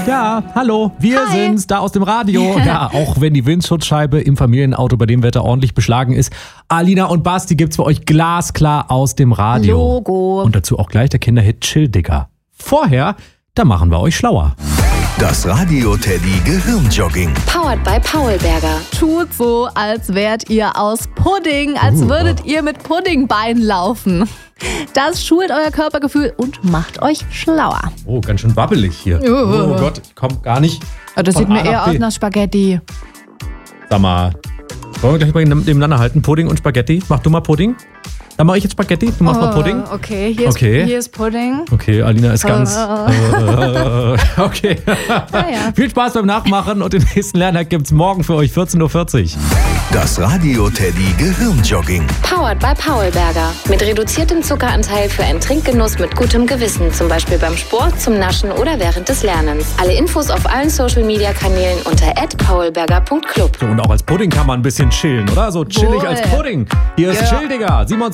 Ja, hallo, wir sind's, da aus dem Radio. Ja, auch wenn die Windschutzscheibe im Familienauto bei dem Wetter ordentlich beschlagen ist. Alina und Basti gibt's für euch glasklar aus dem Radio. Logo. Und dazu auch gleich der Kinderhit Chill Digger. Vorher, da machen wir euch schlauer. Das Radio-Teddy Gehirnjogging. Powered by Paulberger. Tut so, als wärt ihr aus Pudding, als würdet ihr mit Puddingbeinen laufen. Das schult euer Körpergefühl und macht euch schlauer. Oh, ganz schön wabbelig hier. Oh Gott, ich komm gar nicht. Das von sieht mir A nach eher B. aus nach Spaghetti. Sag mal, wollen wir gleich mal nebeneinander halten? Pudding und Spaghetti? Mach du mal Pudding. Dann mache ich jetzt Spaghetti, du machst mal Pudding. Okay, hier ist Pudding. Okay, Alina ist ganz... okay. Ja. Viel Spaß beim Nachmachen und den nächsten Lernhack gibt's morgen für euch 14.40 Uhr. Das Radio-Teddy Gehirnjogging. Powered by Paulberger. Mit reduziertem Zuckeranteil für einen Trinkgenuss mit gutem Gewissen. Zum Beispiel beim Sport, zum Naschen oder während des Lernens. Alle Infos auf allen Social-Media-Kanälen unter @paulberger.club. So, und auch als Pudding kann man ein bisschen chillen, oder? So chillig Wohl. als Pudding. Hier ist Chill Digger, 27